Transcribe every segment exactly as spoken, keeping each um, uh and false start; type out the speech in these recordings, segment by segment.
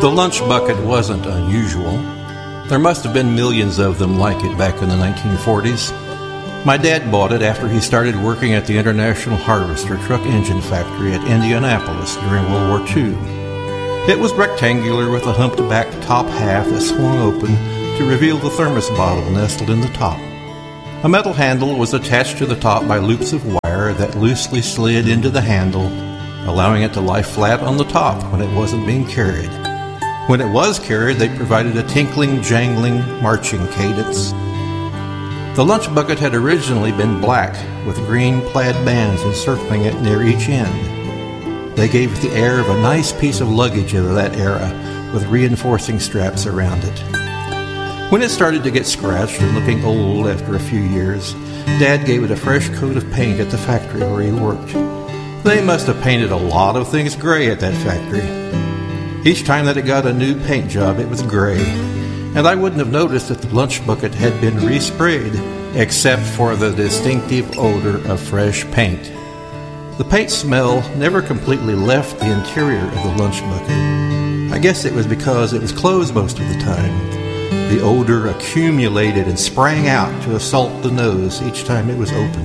The lunch bucket wasn't unusual. There must have been millions of them like it back in the nineteen forties. My dad bought it after he started working at the International Harvester truck engine factory at Indianapolis during World War Two. It was rectangular with a humped back top half that swung open to reveal the thermos bottle nestled in the top. A metal handle was attached to the top by loops of wire that loosely slid into the handle, allowing it to lie flat on the top when it wasn't being carried. When it was carried, they provided a tinkling, jangling, marching cadence. The lunch bucket had originally been black, with green plaid bands encircling it near each end. They gave it the air of a nice piece of luggage of that era, with reinforcing straps around it. When it started to get scratched and looking old after a few years, Dad gave it a fresh coat of paint at the factory where he worked. They must have painted a lot of things gray at that factory. Each time that it got a new paint job, it was gray, and I wouldn't have noticed that the lunch bucket had been resprayed, except for the distinctive odor of fresh paint. The paint smell never completely left the interior of the lunch bucket. I guess it was because it was closed most of the time. The odor accumulated and sprang out to assault the nose each time it was opened.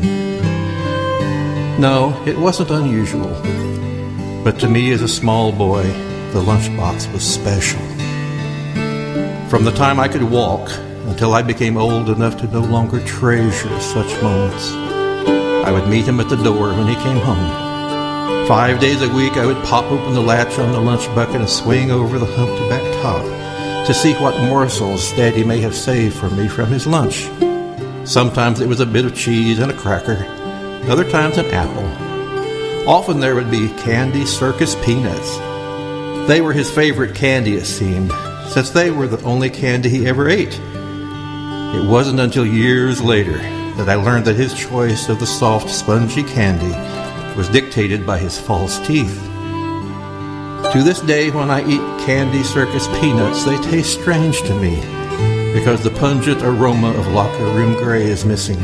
No, it wasn't unusual, but to me as a small boy, the lunchbox was special. From the time I could walk until I became old enough to no longer treasure such moments, I would meet him at the door when he came home. Five days a week I would pop open the latch on the lunch bucket and swing over the humped back top to see what morsels Daddy may have saved for me from his lunch. Sometimes it was a bit of cheese and a cracker, other times an apple. Often there would be Candy Circus peanuts. They were his favorite candy, it seemed, since they were the only candy he ever ate. It wasn't until years later that I learned that his choice of the soft, spongy candy was dictated by his false teeth. To this day, when I eat Candy Circus peanuts, they taste strange to me because the pungent aroma of locker room gray is missing.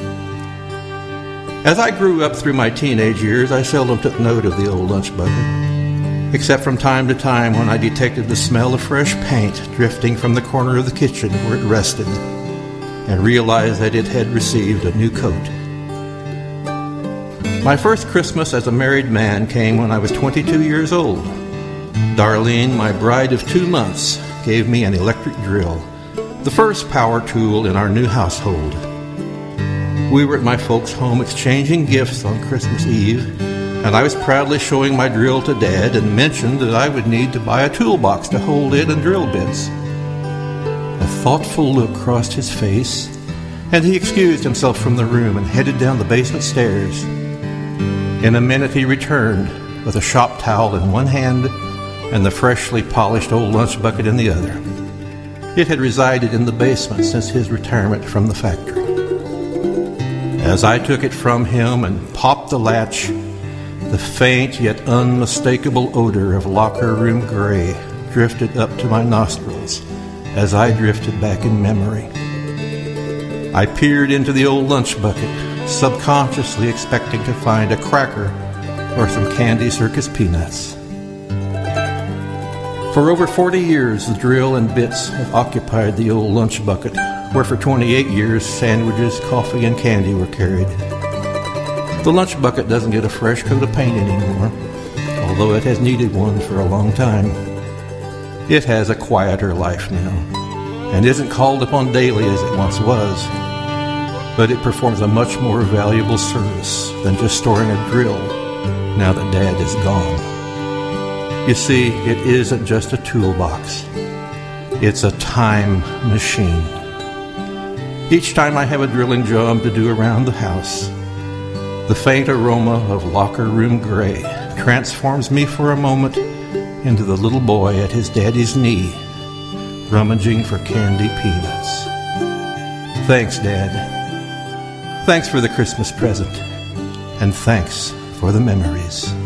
As I grew up through my teenage years, I seldom took note of the old lunch bucket, except from time to time when I detected the smell of fresh paint drifting from the corner of the kitchen where it rested, and realized that it had received a new coat. My first Christmas as a married man came when I was twenty-two years old. Darlene, my bride of two months, gave me an electric drill, the first power tool in our new household. We were at my folks' home exchanging gifts on Christmas Eve, and I was proudly showing my drill to Dad and mentioned that I would need to buy a toolbox to hold it and drill bits. A thoughtful look crossed his face, and he excused himself from the room and headed down the basement stairs. In a minute he returned with a shop towel in one hand and the freshly polished old lunch bucket in the other. It had resided in the basement since his retirement from the factory. As I took it from him and popped the latch, the faint yet unmistakable odor of locker room gray drifted up to my nostrils as I drifted back in memory. I peered into the old lunch bucket, subconsciously expecting to find a cracker or some Candy Circus peanuts. For over forty years, the drill and bits have occupied the old lunch bucket, where for twenty-eight years, sandwiches, coffee, and candy were carried. The lunch bucket doesn't get a fresh coat of paint anymore, although it has needed one for a long time. It has a quieter life now, and isn't called upon daily as it once was, but it performs a much more valuable service than just storing a drill now that Dad is gone. You see, it isn't just a toolbox. It's a time machine. Each time I have a drilling job to do around the house, the faint aroma of locker room gray transforms me for a moment into the little boy at his daddy's knee, rummaging for candy peanuts. Thanks, Dad. Thanks for the Christmas present, and thanks for the memories.